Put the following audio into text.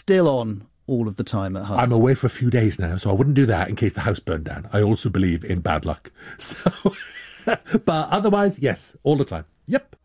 still on all of the time at home? I'm away for a few days now, so I wouldn't do that in case the house burned down. I also believe in bad luck. So, but otherwise, yes, all the time. Yep.